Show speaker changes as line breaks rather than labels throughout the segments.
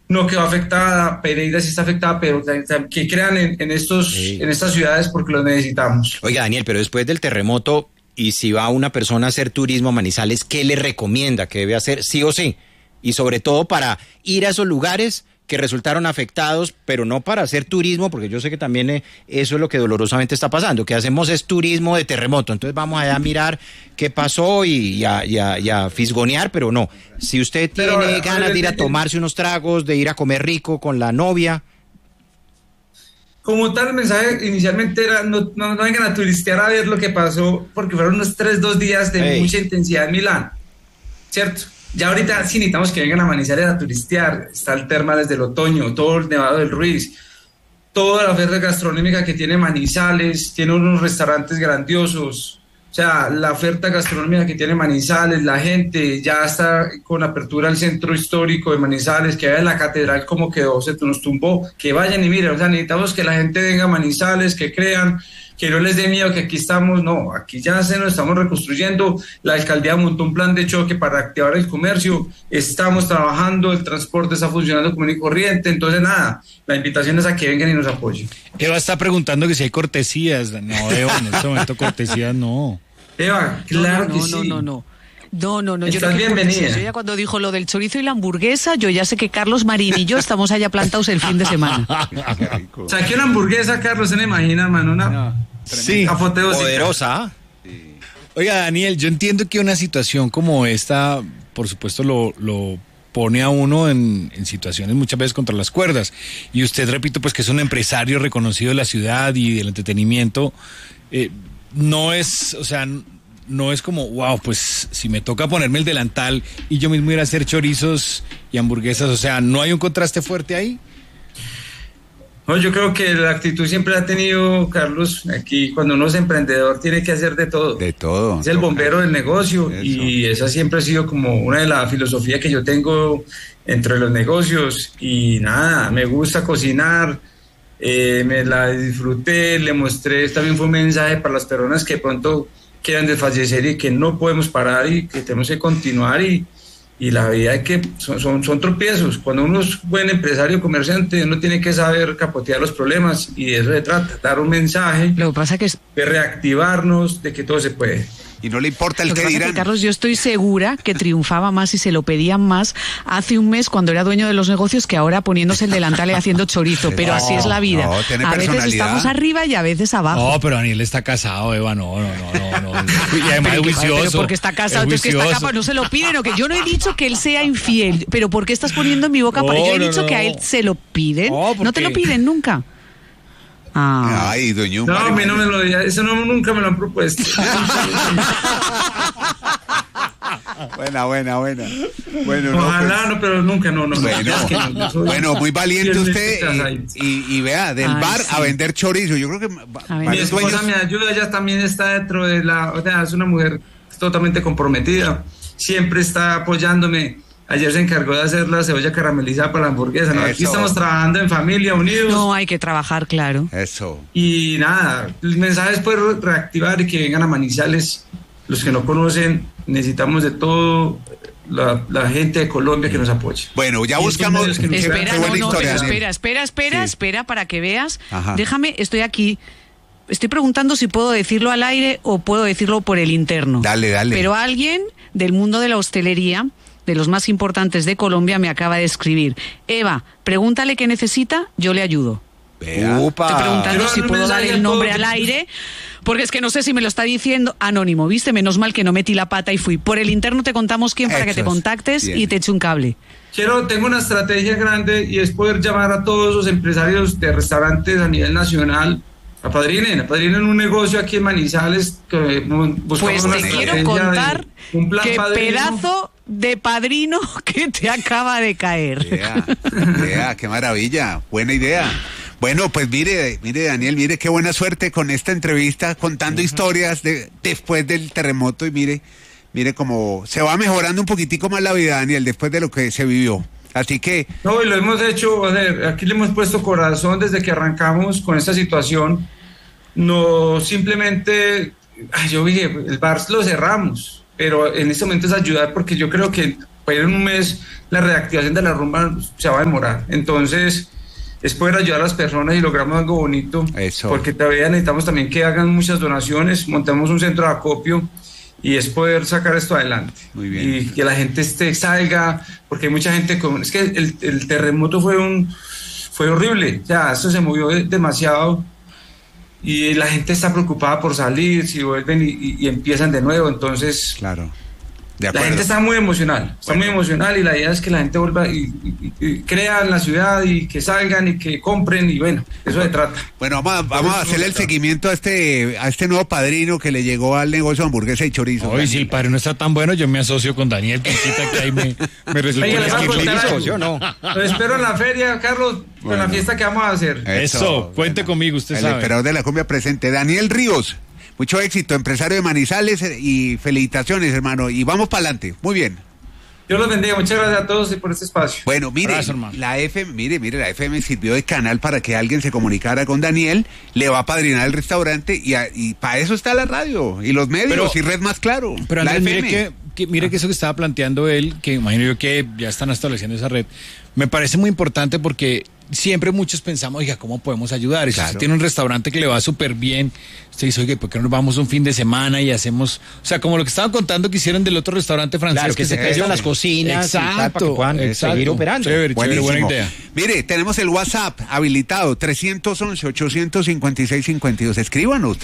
no quedó afectada, Pereira sí está afectada, pero que crean
Sí.
en estas ciudades porque los necesitamos.
Oiga, Daniel, pero después del terremoto, y si va una persona a hacer turismo a Manizales, ¿qué le recomienda que debe hacer sí o sí? Y sobre todo para ir a esos lugares que resultaron afectados, pero no para hacer turismo, porque yo sé que también eso es lo que dolorosamente está pasando, que hacemos es turismo de terremoto, entonces vamos allá a mirar qué pasó y a fisgonear, pero no. Si usted
Pero,
tiene ganas de ir a tomarse unos tragos, de ir a comer rico con la novia.
Como tal, el mensaje inicialmente era no vengan a turistear a ver lo que pasó, porque fueron unos 2 días de
Ey.
mucha intensidad en Milán, ¿cierto? Ya ahorita sí necesitamos que vengan a Manizales a turistear, está el Terma desde el otoño, todo el Nevado del Ruiz, toda la oferta gastronómica que tiene Manizales, tiene unos restaurantes grandiosos, o sea, la oferta gastronómica que tiene Manizales, la gente ya está con apertura al centro histórico de Manizales, que vean la catedral como quedó, se nos tumbó, que vayan y miren, o sea, necesitamos que la gente venga a Manizales, que crean, que no les dé miedo que aquí estamos, no, aquí ya se nos estamos reconstruyendo, la alcaldía montó un plan de choque para activar el comercio, estamos trabajando, el transporte está funcionando común y corriente, entonces nada, la invitación es a que vengan y nos apoyen.
Eva está preguntando que si hay cortesías. No, Eva, en este momento cortesías no.
Eva, claro que sí.
No, yo
Estás
no quiero
bienvenida.
cortesías. Yo ya cuando dijo lo del chorizo y la hamburguesa, yo ya sé que Carlos Marín y yo estamos allá plantados el fin de semana.
O sea, que una hamburguesa, Carlos, se me imagina, mano, una
Sí.
apoteósica.
Poderosa.
Oiga, Daniel, yo entiendo que una situación como esta, por supuesto, lo pone a uno en situaciones muchas veces contra las cuerdas. Y usted, repito, pues que es un empresario reconocido de la ciudad y del entretenimiento. No es, o sea, no es como, wow, pues si me toca ponerme el delantal y yo mismo ir a hacer chorizos y hamburguesas, o sea, ¿no hay un contraste fuerte ahí?
No, yo creo que la actitud siempre la ha tenido Carlos. Aquí, cuando uno es emprendedor, tiene que hacer de todo.
De todo.
Es el bombero del negocio
Eso.
y esa siempre ha sido como una de las filosofías que yo tengo entre los negocios. Y nada, me gusta cocinar, me la disfruté, le mostré. También fue un mensaje para las personas que pronto quieran desfallecer y que no podemos parar y que tenemos que continuar y la vida es que son tropiezos. Cuando uno es buen empresario, comerciante, uno tiene que saber capotear los problemas y de eso se trata, dar un mensaje,
Lo que pasa que
de reactivarnos, de que todo se puede.
Y no le importa el
Lo que
que
pasa es
dirán.
que, Carlos, yo estoy segura que triunfaba más y se lo pedían más hace un mes cuando era dueño de los negocios que ahora poniéndose el delantal y haciendo chorizo, pero así es la vida.
No, tiene
A veces
personalidad.
estamos arriba y a veces abajo.
No, pero Daniel está casado, Eva, no. Y además es juicioso.
Pero porque está casado, entonces que está
juicioso.
capaz, no se lo piden, o que yo no he dicho que él sea infiel, pero ¿por qué estás poniendo en mi boca? Yo he dicho que a él se lo piden,
No,
no te lo
porque-
piden nunca. Ah.
Ay, doña
No, a mí no me lo diga, eso nunca me lo han propuesto.
Buena. Bueno,
Ojalá, no, pero nunca, no.
Bueno,
es que no, yo soy
bueno, muy valiente
fielmente
usted
casadito.
y vea, del
Ay,
bar
sí.
a vender chorizo. Yo creo que
A ver.
Mi
varios
esposa
dueños.
me ayuda, ella también está dentro de o sea, es una mujer totalmente comprometida, siempre está apoyándome. Ayer se encargó de hacer la cebolla caramelizada para la hamburguesa, ¿no? Aquí
Eso.
estamos trabajando en familia, unidos.
No, hay que trabajar, claro.
Eso.
Y nada, el mensaje es poder reactivar y que vengan a Manizales. Los que no conocen, necesitamos de todo, la gente de Colombia que nos apoye.
Bueno, ya
Y
buscamos.
estos medios que nos
Qué
Espera,
buena
no,
historia,
pero
Daniel.
espera para que veas.
Ajá.
Déjame, estoy aquí. Estoy preguntando si puedo decirlo al aire o puedo decirlo por el interno.
Dale.
Pero alguien del mundo de la hostelería, de los más importantes de Colombia, me acaba de escribir: Eva, pregúntale qué necesita, yo le ayudo.
Vea.
Upa.
Estoy preguntando
Pero
si
no
puedo
me
dar
salga
el nombre
todo.
al aire, porque es que no sé si me lo está diciendo anónimo, ¿viste? Menos mal que no metí la pata y fui. Por el interno te contamos quién para que te
Eso es.
contactes
Bien.
y te eche un cable.
Tengo una estrategia grande y es poder llamar a todos los empresarios de restaurantes a nivel nacional. Apadrinen un negocio aquí en Manizales. Que buscamos
Pues
una
te quiero
estrategia
contar
de un plan
qué
padrino.
pedazo de padrino que te acaba de caer.
Vea, qué maravilla. Buena idea. Bueno, pues mire, Daniel, mire qué buena suerte con esta entrevista, contando historias después del terremoto y mire cómo se va mejorando un poquitico más la vida, Daniel, después de lo que se vivió. Así que,
No, y lo hemos hecho, aquí le hemos puesto corazón desde que arrancamos con esta situación. No simplemente, yo dije, el bar lo cerramos, pero en este momento es ayudar porque yo creo que pues en un mes la reactivación de la rumba se va a demorar. Entonces, es poder ayudar a las personas y logramos algo bonito.
Eso.
Porque todavía necesitamos también que hagan muchas donaciones, montamos un centro de acopio y es poder sacar esto adelante.
Muy bien.
Y que la gente salga, porque hay mucha gente es que el terremoto fue horrible, o sea, esto se movió demasiado y la gente está preocupada por salir, si vuelven y empiezan de nuevo, entonces
Claro. De
la
acuerdo.
gente está muy emocional, muy emocional y la idea es que la gente vuelva y crea en la ciudad y que salgan y que compren y bueno, eso se trata.
Bueno, vamos a hacerle el seguimiento a este nuevo padrino que le llegó al negocio de hamburguesa y chorizo.
Hoy si el padre no está tan bueno, yo me asocio con Daniel, que ahí me resultó
Oiga, les voy a contar algo.
¿sí o no?
Lo espero en la feria, Carlos, con la fiesta que vamos a hacer.
Eso, cuente conmigo, usted
el
sabe.
emperador de la cumbia presente, Daniel Ríos. Mucho éxito, empresario de Manizales, y felicitaciones, hermano. Y vamos para adelante. Muy bien.
Dios los bendiga, muchas gracias a todos por este espacio.
Bueno, mire,
Abrazo, hermano.
la FM sirvió de canal para que alguien se comunicara con Daniel, le va a padrinar el restaurante y para eso está la radio y los medios y Red Más Claro.
Pero
la
Andrés,
FM.
mire que eso que estaba planteando él, que imagino yo que ya están estableciendo esa red, me parece muy importante porque siempre muchos pensamos, oiga, ¿cómo podemos ayudar? Si usted tiene un restaurante que le va súper bien, usted dice, oye, ¿por qué no nos vamos un fin de semana y hacemos, o sea, como lo que estaban contando que hicieron del otro restaurante francés?
Claro, que se prestan las cocinas y tal, para que puedan seguir operando.
Chévere,
Buenísimo.
buena idea.
Mire, tenemos el WhatsApp habilitado, 311-856-52. Escríbanos,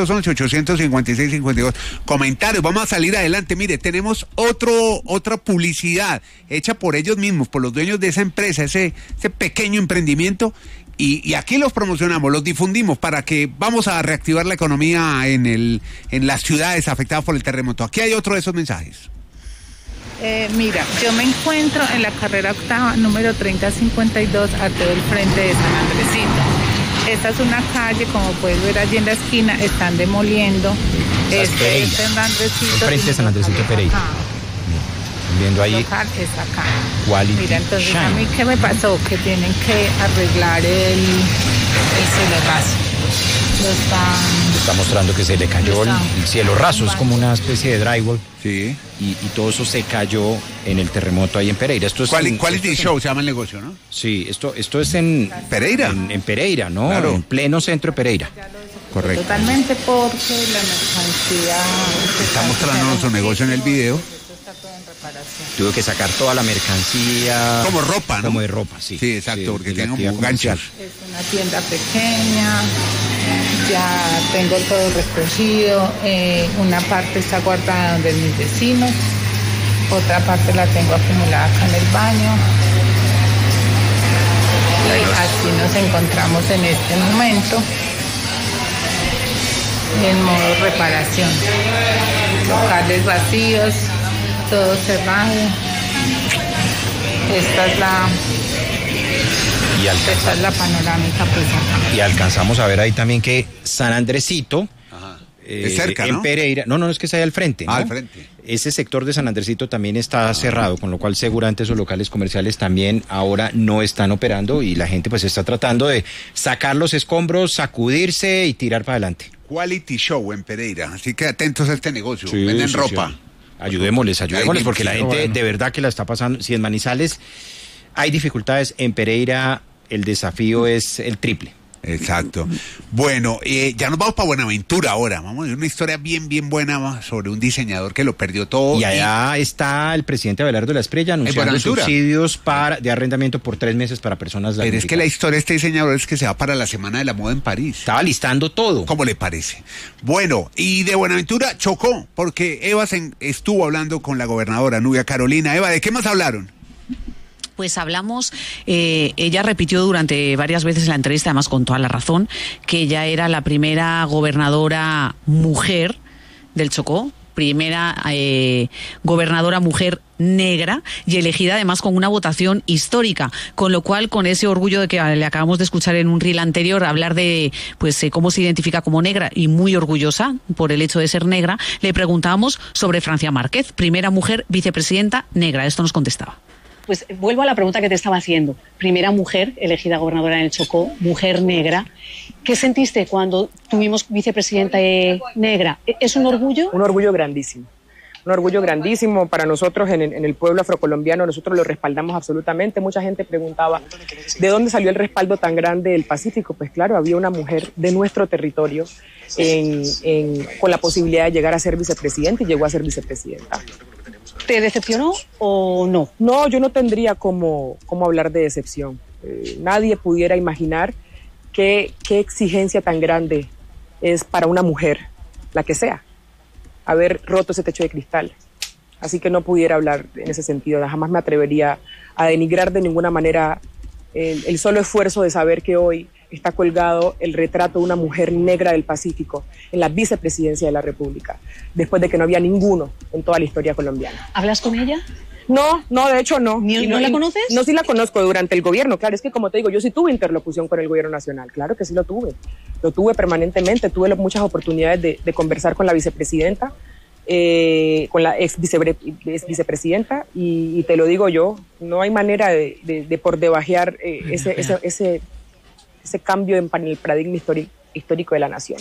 311-856-52. Comentarios, vamos a salir adelante. Mire, tenemos otra publicidad hecha por ellos mismos, por los dueños de esa empresa, ese pequeño emprendimiento. Y aquí los promocionamos, los difundimos para que vamos a reactivar la economía en las ciudades afectadas por el terremoto. Aquí hay otro de esos mensajes.
Mira, yo me encuentro en la carrera octava, número 3052, a todo el frente de San Andresito. Esta es una calle, como puedes ver allí en la esquina, están demoliendo.
San Andresito. Frente de San Andresito Pereira. Viendo ahí.
Local es acá.
Quality
Mira, entonces
Shine.
a mí, ¿qué me pasó? Que tienen que arreglar el cielazo. Lo están...
Está mostrando que se le cayó el cielo raso, es como una especie de drywall.
Sí.
Y todo eso se cayó en el terremoto ahí en Pereira. Esto es
Quality Show se llama el negocio, ¿no?
Sí, esto es en
Pereira.
En Pereira, ¿no?
Claro.
En pleno centro de Pereira.
Correcto.
Totalmente porque la mercancía...
Está mostrando su negocio en el video.
Está todo en reparación.
Tuve que sacar toda la mercancía.
Como ropa, ¿no?
Como de ropa, sí.
Sí, exacto, porque
de la
tiene
actividad
como ganchos.
comercial.
Es una tienda pequeña, ya tengo todo recogido, una parte está guardada donde mis vecinos, otra parte la tengo acumulada acá en el baño. Y así nos encontramos en este momento, en modo reparación. Locales vacíos, todo cerrado. Esta es la panorámica, pues acá.
Y alcanzamos a ver ahí también que San Andresito,
Es cerca,
en
¿no?
Pereira, no, es que está ahí al frente. ¿no?
Al frente.
Ese sector de San Andresito también está cerrado, con lo cual seguramente esos locales comerciales también ahora no están operando y la gente pues está tratando de sacar los escombros, sacudirse y tirar para adelante.
Quality Show en Pereira. Así que atentos a este negocio. Venden ropa.
Sí. Ayudémosles, porque la gente
bueno.
de verdad que la está pasando. Si en Manizales hay dificultades, en Pereira el desafío es el triple.
Exacto. Bueno, ya nos vamos para Buenaventura ahora. Vamos a ver una historia bien buena sobre un diseñador que lo perdió todo.
Y allá está el presidente Abelardo de la Espriella anunciando
Buenaventura.
subsidios de arrendamiento por 3 meses para personas
Pero es que la
damnificadas.
historia de este diseñador es que se va para la Semana de la Moda en París.
Estaba listando todo.
¿Cómo le parece? Bueno, y de Buenaventura chocó, porque Eva estuvo hablando con la gobernadora Nubia Carolina. Eva, ¿de qué más hablaron?
Pues hablamos, ella repitió durante varias veces en la entrevista, además con toda la razón, que ella era la primera gobernadora mujer del Chocó, primera gobernadora mujer negra y elegida además con una votación histórica, con lo cual con ese orgullo de que le acabamos de escuchar en un reel anterior hablar de pues cómo se identifica como negra y muy orgullosa por el hecho de ser negra, le preguntábamos sobre Francia Márquez, primera mujer vicepresidenta negra. Esto nos contestaba.
Pues vuelvo a la pregunta que te estaba haciendo. Primera mujer elegida gobernadora en el Chocó, mujer negra. ¿Qué sentiste cuando tuvimos vicepresidenta negra? ¿Es un orgullo?
Un orgullo grandísimo, un orgullo grandísimo para nosotros en el pueblo afrocolombiano. Nosotros lo respaldamos absolutamente. Mucha gente preguntaba ¿de dónde salió el respaldo tan grande del Pacífico? Pues claro, había una mujer de nuestro territorio con la posibilidad de llegar a ser vicepresidenta y llegó a ser vicepresidenta.
¿Te decepcionó o no?
No, yo no tendría cómo hablar de decepción. Nadie pudiera imaginar qué exigencia tan grande es para una mujer, la que sea, haber roto ese techo de cristal. Así que no pudiera hablar en ese sentido. Jamás me atrevería a denigrar de ninguna manera el solo esfuerzo de saber que hoy está colgado el retrato de una mujer negra del Pacífico en la vicepresidencia de la República, después de que no había ninguno en toda la historia colombiana.
¿Hablas con ella?
No, de hecho no.
¿No la conoces?
No, sí la conozco durante el gobierno, claro, es que como te digo, yo sí tuve interlocución con el gobierno nacional, claro que sí lo tuve permanentemente, tuve muchas oportunidades de conversar con la vicepresidenta, con la ex vicepresidenta, y te lo digo yo, no hay manera de por debajear ese cambio en el paradigma histórico de la nación.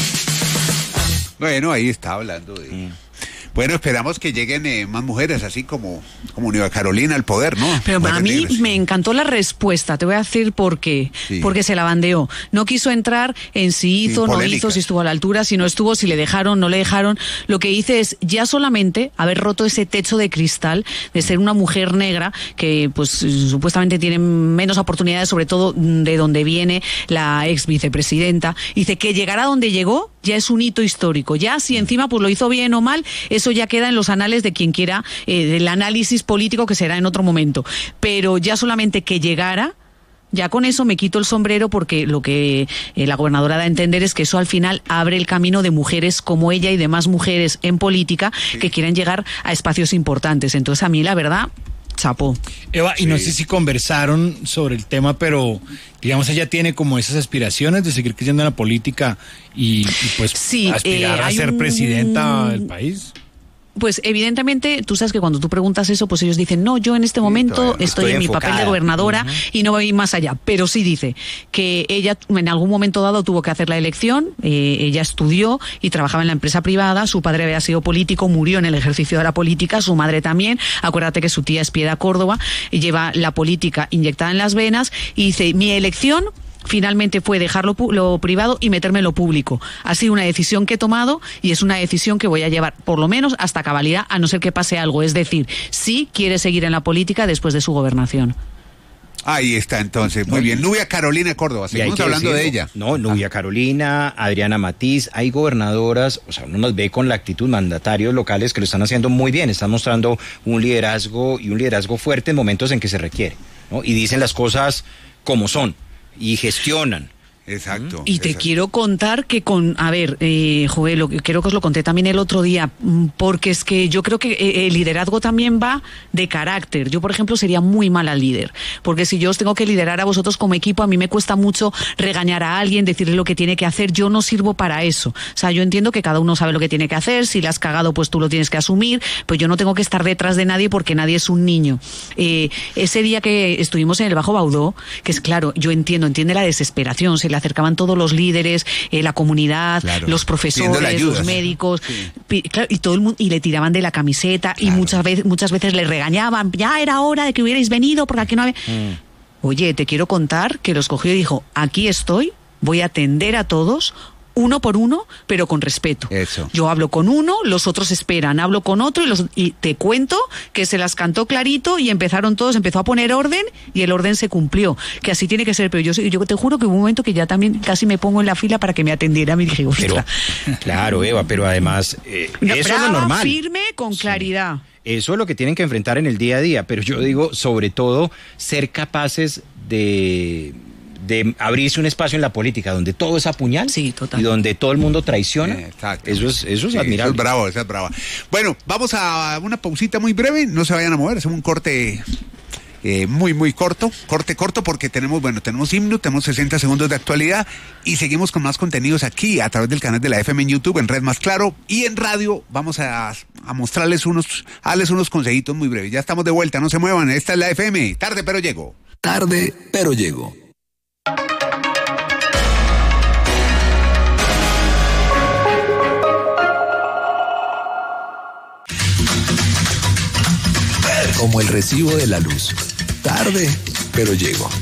Bueno, ahí está hablando de... Bueno, esperamos que lleguen más mujeres, así como Nueva Carolina al poder, ¿no?
Pero a mí me encantó la respuesta, te voy a decir por qué. Sí. Porque se la bandeó. No quiso entrar en si hizo, no hizo, si estuvo a la altura, si no estuvo, si le dejaron, no le dejaron. Lo que hice es ya solamente haber roto ese techo de cristal de ser una mujer negra que pues supuestamente tiene menos oportunidades, sobre todo de donde viene la ex vicepresidenta. Dice que llegar a donde llegó ya es un hito histórico. Ya si encima pues lo hizo bien o mal, eso ya queda en los anales de quien quiera, del análisis político que será en otro momento. Pero ya solamente que llegara, ya con eso me quito el sombrero, porque lo que la gobernadora da a entender es que eso al final abre el camino de mujeres como ella y demás mujeres en política que quieran llegar a espacios importantes. Entonces a mí la verdad... Chapo.
Eva, y no sé si conversaron sobre el tema, pero digamos ella tiene como esas aspiraciones de seguir creciendo en la política y pues aspirar a ser presidenta del país.
Pues evidentemente, tú sabes que cuando tú preguntas eso, pues ellos dicen, no, yo en este momento estoy en mi papel de gobernadora y no voy más allá. Pero sí dice que ella en algún momento dado tuvo que hacer la elección, ella estudió y trabajaba en la empresa privada, su padre había sido político, murió en el ejercicio de la política, su madre también, acuérdate que su tía es Piedad Córdoba, y lleva la política inyectada en las venas, y dice, mi elección finalmente fue dejar lo privado y meterme en lo público. Ha sido una decisión que he tomado y es una decisión que voy a llevar por lo menos hasta cabalidad, a no ser que pase algo. Es decir, sí quiere seguir en la política después de su gobernación.
Ahí está entonces, muy bien. Nubia Carolina Córdoba, seguimos hablando de ella.
No, Nubia Carolina, Adriana Matiz, hay gobernadoras, o sea, uno nos ve con la actitud, mandatarios locales que lo están haciendo muy bien, están mostrando un liderazgo y un liderazgo fuerte en momentos en que se requiere, ¿no? Y dicen las cosas como son. Y gestionan.
Exacto.
Y te quiero contar que Joel, creo que os lo conté también el otro día, porque es que yo creo que el liderazgo también va de carácter. Yo, por ejemplo, sería muy mala líder, porque si yo os tengo que liderar a vosotros como equipo, a mí me cuesta mucho regañar a alguien, decirle lo que tiene que hacer. Yo no sirvo para eso. O sea, yo entiendo que cada uno sabe lo que tiene que hacer, si la has cagado, pues tú lo tienes que asumir, pues yo no tengo que estar detrás de nadie porque nadie es un niño. Ese día que estuvimos en el Bajo Baudó, que es claro, yo entiende la desesperación, se le acercaban todos los líderes, la comunidad, claro, los profesores, los médicos, claro, y todo el mundo, y le tiraban de la camiseta, claro, y muchas veces le regañaban, ya era hora de que hubierais venido porque aquí no había... Oye, te quiero contar que los cogió y dijo, aquí estoy, voy a atender a todos, uno por uno, pero con respeto.
Eso.
Yo hablo con uno, los otros esperan, hablo con otro, y te cuento que se las cantó clarito y empezó a poner orden y el orden se cumplió, que así tiene que ser. Pero yo te juro que hubo un momento que ya también casi me pongo en la fila para que me atendiera. Me dije,
pero, claro, Eva, pero además eso es lo normal.
Firme, con claridad.
Eso es lo que tienen que enfrentar en el día a día, pero yo digo, sobre todo, ser capaces de abrirse un espacio en la política donde todo es a puñal,
sí, total,
y donde todo el mundo traiciona.
Exacto.
Eso es admirable.
Eso es bravo. Bueno, vamos a una pausita muy breve, no se vayan a mover, hacemos un corte muy corto, porque tenemos himno, tenemos 60 segundos de actualidad y seguimos con más contenidos aquí a través del canal de la FM en YouTube, en Red Más Claro y en radio. Vamos a mostrarles unos consejitos muy breves. Ya estamos de vuelta, no se muevan, esta es la FM, tarde pero llego.
Tarde pero llego. como el recibo de la luz. Tarde, pero llego.